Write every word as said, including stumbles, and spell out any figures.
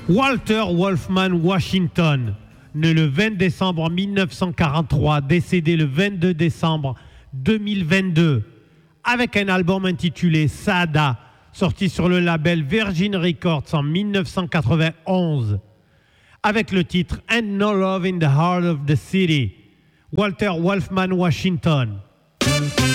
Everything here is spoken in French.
Walter Wolfman Washington, né le vingt décembre mille neuf cent quarante-trois, décédé le vingt-deux décembre deux mille vingt-deux, avec un album intitulé Sada, sorti sur le label Virgin Records en mille neuf cent quatre-vingt-onze, avec le titre And No Love in the Heart of the City. Walter Wolfman Washington.